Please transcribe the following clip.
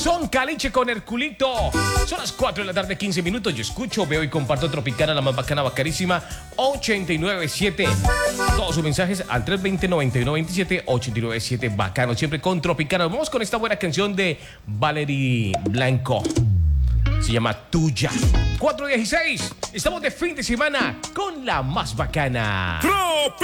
Son Caliche con Herculito. Son las 4 de la tarde, 15 minutos. Yo escucho, veo y comparto Tropicana, la más bacana, bacarísima, 897. Todos sus mensajes al 320-9127, 897, bacano, siempre con Tropicana. Vamos con esta buena canción de Valerie Blanco. Se llama Tuya. 4:16. Estamos de fin de semana con la más bacana. ¡Tropicana!